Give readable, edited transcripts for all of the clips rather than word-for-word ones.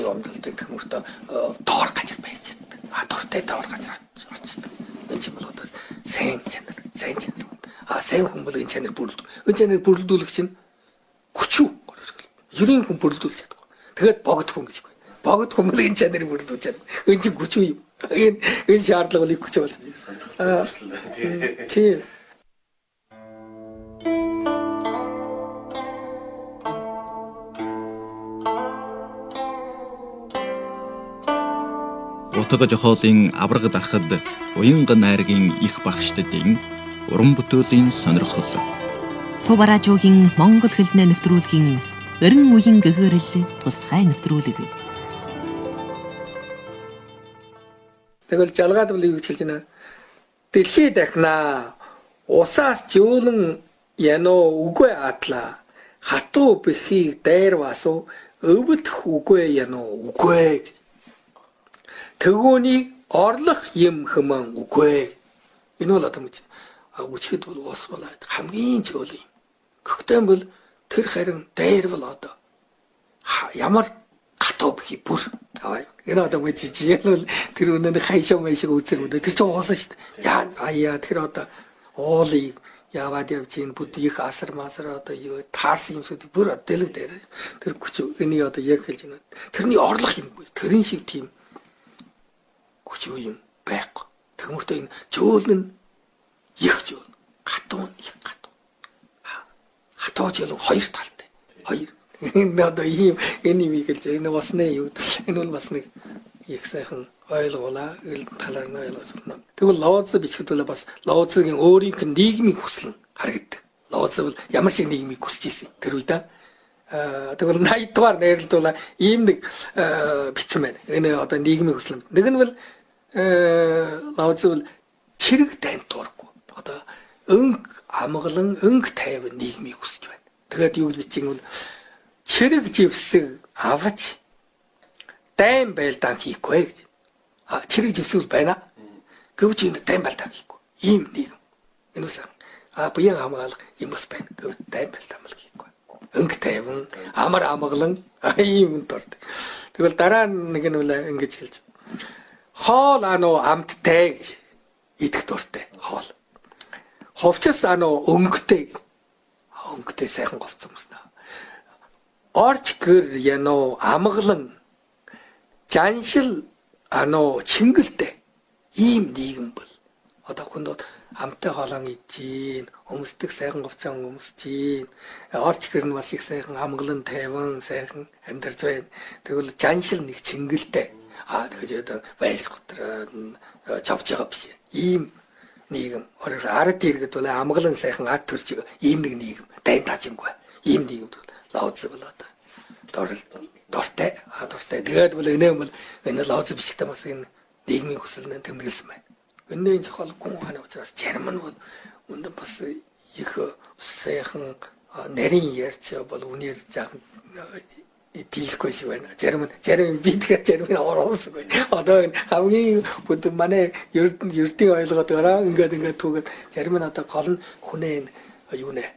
амжилттай гэх мөртөө доор гажир байж чаддаг. Дуртай доор гажир очдог. Энэ ч юм бол одоо сайн чанар. Сайн хүн бол энэ чанар бүрэлдэх. Энэ чанар бүрэлдүүлэх чинь хүчүү. Ерийн хүн бүрэлдүүлж чадахгүй. Тэгээд богд хүн гэж. Богд хүн бол энэ чанарыг бүрэлдүүлж чадна. Энэ чинь хүчүү юм. Энэ шаардлага бол их хүч бол. Тийм. Утга жохоолын аврагд арахад уянга найргийн их багштдын уран бүтээлийн сонирхол. Туваражуугийн монгол хэлнээ нэвтрүүлгийн эрен үеийн гэгэрэл тусгай нэвтрүүлэг. Тэгвэл жалгаад бол юу гэж хэлж байна? Дэлхий дахнаа усаас жөөлөн яно үгүй атла хатуу бэхийг дайр васу өвдөх үгүй яно үгүй. Тэгүүний орлох юм хэмээн үгүй. Энэ бол одоо гэж үчихэд бол ус болоод хамгийн жөөл юм. Гэхдээ бол тэр харин дайр бол одоо ямар хатуу бэхий бүр тавай. Энэ одоо гэж жижигэл тэр өнөө хайшаа мэйшиг үзэр үү. Тэр чинь уусан шүү дээ. Яа тэр одоо уулыг яваад явж ийн бүд их асар масар одоо юу таарсан юмсууд бүр дэлв дээр. Тэр хүч энийг одоо яг хэлж байна. Тэрний орлох юм. Тэрэн шиг тийм хүчгүй юм байхгүй. Тэгмөртөө энэ жөөл нь их жөөл. Хатуу их хатуу. Хатуу жөөл хоёр талтай. Хоёр. Энэ одоо ийм энэ юм хэлж энэ басны юу. Энэ бол бас нэг их сайхан ойлгуулаа. Ил талаар нь ойлгуулна. Тэгвэл Лаоцзы бичгэд бол бас Лаоцзыгийн өөрийнх нь нийгмийг хүслэн харагддаг. Лаоцзы бол ямар шиг нийгмийг хүсэж ирсэн тэр үед тэгвэл 80 дугаар найрлуулаа ийм нэг бичсэн байна. Энэ одоо нийгмийн хүслэн. Нэг нь бол Лаоцзы бол чирэг танд дурггүй. Одоо өнг амгалан өнг тайван нийгмийг хүсэж байна. Тэгээд юу гэж бичсэн бол чирэг живсэг авч дайм байлдаан хийхгүй гэж. Чирэг живсэг байна. Гэвч энэ дайм байлдаан хийхгүй. Ийм нийгэм. Энэ үсэн буян хамгаалах юм бас байна. Гэвч дайм байлдаан хийхгүй. Өнг тайван амар амгалан ийм дурд. Тэгвэл дараа нэг нь бол ингэж хэлж хоол амттай гэж идэх дуртай хоол. Ховчс өнгөтэй. Өнгөтэй сайхан говцсон юмснаа. Орч гэр яно амгалан жаншил чингэлтэй ийм нийгэм бол одоо хүнд амтай хоолон идэж, өмсдөг сайхан говцсон өмсөж, орч гэр нь бас их сайхан амгалан тайван сайхан амьдарч байна. Тэгвэл жаншил нэг чингэлтэй. Тэгэхээр одоо байлж готроо чавж байгаа биш. Ийм нийгэм. Ороор ард иргэд бол амгалан сайхан ад төрж байгаа. Ийм нэг нийгэм. Дайн таажимгүй. Ийм нийгэмд Лаоцзы бол одоо дуртай. Тэгээд бол энэ Лаоцзы бичгтээ бас энэ нийгмийн хүсэлнээ тэмдэглэсэн байна. Өнөөний зохиол гүн ухааны учраас зарим нь бол өндөр бас их сайхан нарийн ярьж бол үнээр жаахан дийлэхгүй шиг байна. Зарим бидгээ зарим нь оруулсангүй. Одоо энэ хамгийн бүд манай ердийн ойлгоод байгаа. Ингээд түүгээд зарим нь одоо гол нь хүнээ юу нэ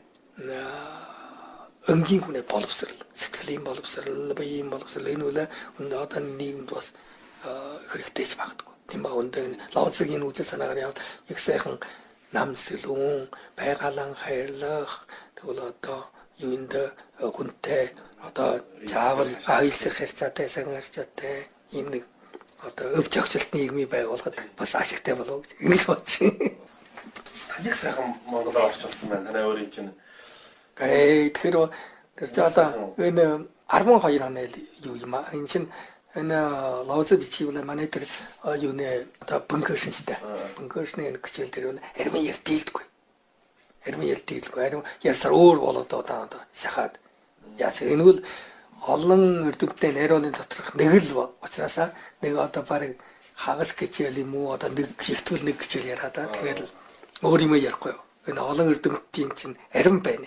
өнгийн хүнээ боловсрал, сэтгэлийн боловсрал, биеийн боловсрал энэ үл одоо нийгэмд бас хэрэгтэйч магадгүй. Тийм ба өндөр Лаоцзыгийн үзэл санаагаар яваад их сайхан нам сэлүүн, байгалан хайрлах тэгвэл одоо юунд хүнтэй одоо заавал айлсах харьцаатай, сайн харьцаатай ийм нэг одоо өвч өгчлөлт нийгмийг байгуулахад бас ашигтай болов гэж ингэж бодчих. Таныг сайхан Монголоор орчуулсан байна. Танай өөрийн чинь тэгэхээр тэр чинь одоо энэ 12 оны юу юм аа. Энэ чинь энэ Лаоцзы бичиг бол манай тэр юу нэ одоо бункершн шүү дээ. Бункершны энэ хичээл дээр арим ярьдилдэггүй. Арим ярьсаар өөр болоод одоо шахаад яач энэ бол олон эрдэмтдийн найруулгын доторх нэг л учраас нэг одоо баг хагас хичээл юм уу одоо нэг ихтгэл нэг хичээл яриад тэгээд өөр юм ярихгүй. Энэ олон эрдэмтдийн чинь арим байна.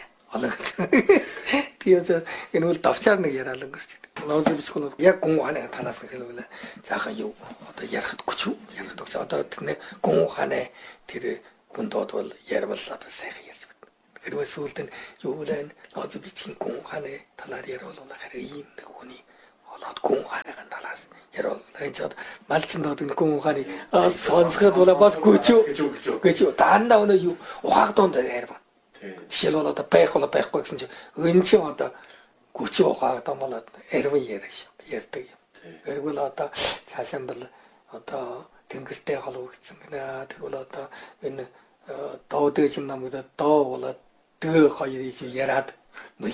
Тэгээд энэ бол давчаар нэг яриалан гэрч. Лаоцзы бичгүүн яг гүн ухааны танаас хэлвэл цаахан юу одоо ярихад хүч одоо тэр гүн ухааны тэр хүндод бол ярил одоо сайхан ярьж байна. Хэрвээ сүүлд нь юу вэ? Лаоцзы бичгийн гүн ухааны талаар яриулах хэрэг ийм нэг хүний болоод гүн ухааныхын талаас ярил энэ ч малчин доод гүн ухааны сонсоход бол бас гүчүү дандаа өнөө юу ухааг донд ярив. Жишээл бол одоо байх бол байхгүй гэсэн чинь энэ чинь одоо гүчүү ухааг доо болоод ярив ярьдаг юм. Эргүүл одоо цаашаа бол одоо тэнгэртэй холбогдсон гэнэ. Тэгвэл одоо энэ доо дээжин намайг доо болоод дөө хоёр ийж яраад